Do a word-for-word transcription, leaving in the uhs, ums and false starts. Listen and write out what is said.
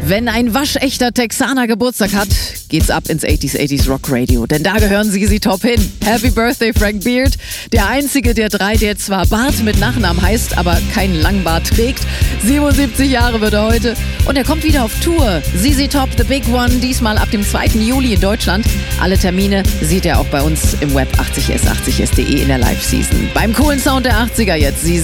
Wenn ein waschechter Texaner Geburtstag hat, geht's ab ins achtziger achtziger Rock Radio. Denn da gehören sie sie top hin. Happy Birthday Frank Beard. Der einzige der drei, der zwar Bart mit Nachnamen heißt, aber keinen Langbart trägt. siebenundsiebzig Jahre wird er heute. Und er kommt wieder auf Tour. Z Z Top, The Big One, diesmal ab dem zweiten Juli in Deutschland. Alle Termine sieht er auch bei uns im Web achtzig s achtzig s punkt de in der Live-Season. Beim coolen Sound der achtziger jetzt, Z